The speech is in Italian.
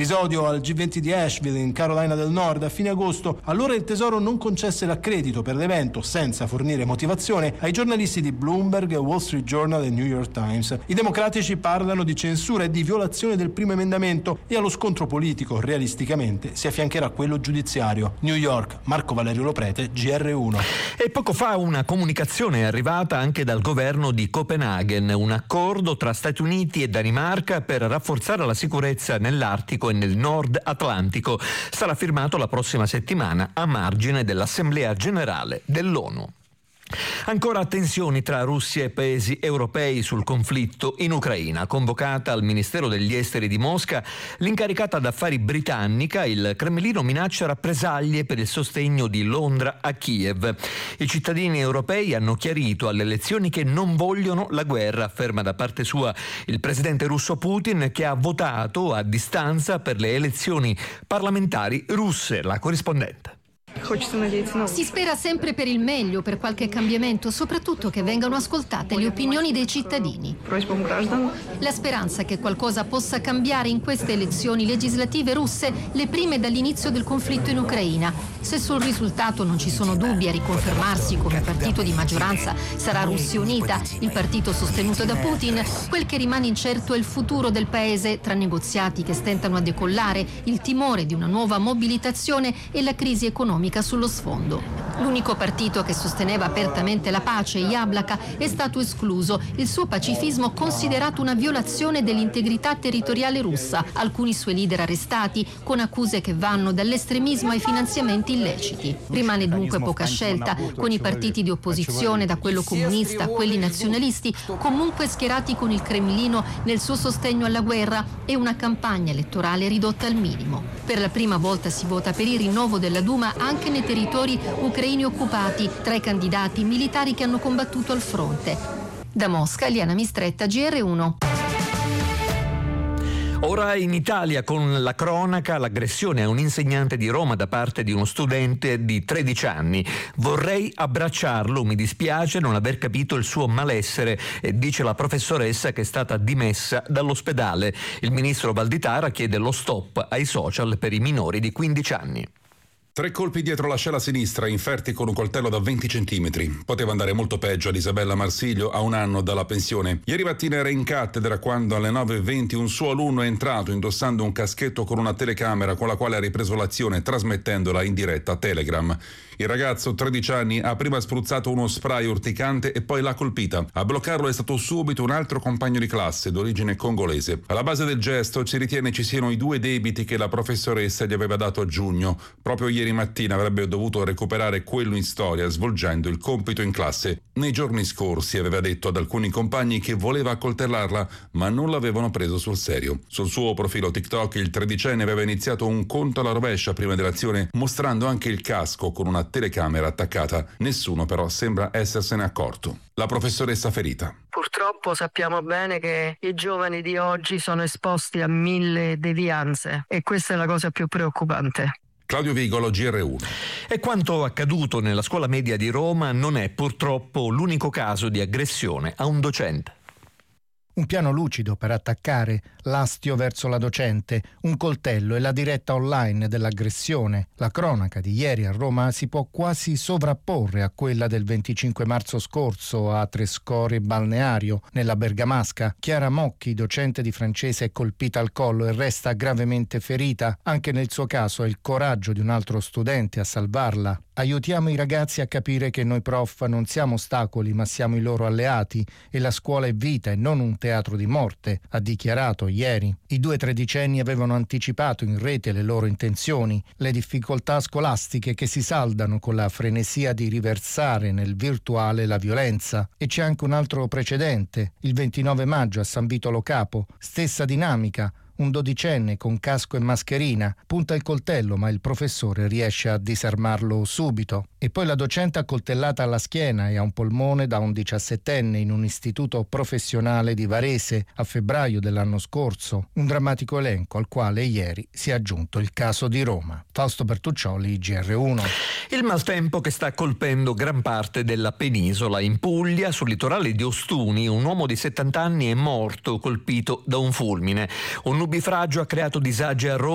L'episodio al G20 di Asheville in Carolina del Nord a fine agosto, allora il Tesoro non concesse l'accredito per l'evento senza fornire motivazione ai giornalisti di Bloomberg, Wall Street Journal e New York Times. I democratici parlano di censura e di violazione del primo emendamento e allo scontro politico realisticamente si affiancherà quello giudiziario. New York, Marco Valerio Loprete, GR1. E poco fa una comunicazione è arrivata anche dal governo di Copenaghen, un accordo tra Stati Uniti e Danimarca per rafforzare la sicurezza nell'Artico e nel Nord Atlantico. Sarà firmato la prossima settimana a margine dell'Assemblea Generale dell'ONU. Ancora tensioni tra Russia e paesi europei sul conflitto in Ucraina. Convocata al Ministero degli Esteri di Mosca, l'incaricata d'affari britannica, il Cremlino minaccia rappresaglie per il sostegno di Londra a Kiev. I cittadini europei hanno chiarito alle elezioni che non vogliono la guerra, afferma da parte sua il presidente russo Putin, che ha votato a distanza per le elezioni parlamentari russe. La corrispondente. Si spera sempre per il meglio, per qualche cambiamento, soprattutto che vengano ascoltate le opinioni dei cittadini. La speranza che qualcosa possa cambiare in queste elezioni legislative russe, le prime dall'inizio del conflitto in Ucraina. Se sul risultato non ci sono dubbi, a riconfermarsi come partito di maggioranza sarà Russia Unita, il partito sostenuto da Putin. Quel che rimane incerto è il futuro del paese, tra negoziati che stentano a decollare, il timore di una nuova mobilitazione e la crisi economica sullo sfondo. L'unico partito che sosteneva apertamente la pace, Yablaka, è stato escluso, il suo pacifismo considerato una violazione dell'integrità territoriale russa, alcuni suoi leader arrestati con accuse che vanno dall'estremismo ai finanziamenti illeciti. Rimane dunque poca scelta, con i partiti di opposizione, da quello comunista a quelli nazionalisti, comunque schierati con il Cremlino nel suo sostegno alla guerra, e una campagna elettorale ridotta al minimo. Per la prima volta si vota per il rinnovo della Duma anche nei territori ucraini occupati, tra i candidati militari che hanno combattuto al fronte. Da Mosca, Eliana Mistretta, GR1. Ora in Italia, con la cronaca, l'aggressione a un insegnante di Roma da parte di uno studente di 13 anni. Vorrei abbracciarlo, mi dispiace non aver capito il suo malessere, dice la professoressa che è stata dimessa dall'ospedale. Il ministro Valditara chiede lo stop ai social per i minori di 15 anni. 3 colpi dietro l'ascella sinistra, inferti con un coltello da 20 centimetri. Poteva andare molto peggio ad Isabella Marsiglio, a 1 anno dalla pensione. Ieri mattina era in cattedra quando alle 9:20 un suo alunno è entrato indossando un caschetto con una telecamera con la quale ha ripreso l'azione, trasmettendola in diretta a Telegram. Il ragazzo, 13 anni, ha prima spruzzato uno spray urticante e poi l'ha colpita. A bloccarlo è stato subito un altro compagno di classe d'origine congolese. Alla base del gesto si ritiene ci siano i 2 debiti che la professoressa gli aveva dato a giugno. Proprio ieri mattina avrebbe dovuto recuperare quello in storia svolgendo il compito in classe. Nei giorni scorsi aveva detto ad alcuni compagni che voleva accoltellarla, ma non l'avevano preso sul serio. Sul suo profilo TikTok il 13enne aveva iniziato un conto alla rovescia prima dell'azione, mostrando anche il casco con una telecamera attaccata. Nessuno però sembra essersene accorto. La professoressa ferita. Purtroppo sappiamo bene che i giovani di oggi sono esposti a 1000 devianze e questa è la cosa più preoccupante. Claudio Vigolo, GR1. E quanto accaduto nella scuola media di Roma non è purtroppo l'unico caso di aggressione a un docente. Un piano lucido per attaccare, l'astio verso la docente, un coltello e la diretta online dell'aggressione. La cronaca di ieri a Roma si può quasi sovrapporre a quella del 25 marzo scorso a Trescore Balneario, nella Bergamasca. Chiara Mocchi, docente di francese, è colpita al collo e resta gravemente ferita. Anche nel suo caso è il coraggio di un altro studente a salvarla. Aiutiamo i ragazzi a capire che noi prof non siamo ostacoli ma siamo i loro alleati e la scuola è vita e non un teatro di morte, ha dichiarato ieri. I 2 tredicenni avevano anticipato in rete le loro intenzioni, le difficoltà scolastiche che si saldano con la frenesia di riversare nel virtuale la violenza. E c'è anche un altro precedente, il 29 maggio a San Vito Lo Capo, stessa dinamica. Un 12enne con casco e mascherina punta il coltello ma il professore riesce a disarmarlo subito. E poi la docente accoltellata alla schiena e a un polmone da un 17enne in un istituto professionale di Varese a febbraio dell'anno scorso. Un drammatico elenco al quale ieri si è aggiunto il caso di Roma. Fausto Bertuccioli, GR1. Il maltempo che sta colpendo gran parte della penisola. In Puglia, sul litorale di Ostuni, un uomo di 70 anni è morto colpito da un fulmine. Un nubifragio ha creato disagi a Roma